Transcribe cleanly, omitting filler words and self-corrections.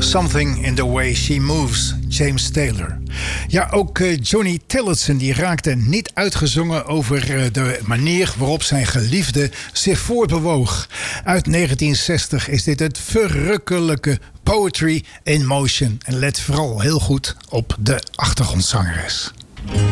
Something in the Way She Moves, James Taylor. Ja, ook Johnny Tillotson die raakte niet uitgezongen over de manier waarop zijn geliefde zich voortbewoog. Uit 1960 is dit het verrukkelijke Poetry in Motion. En let vooral heel goed op de achtergrondzangeres.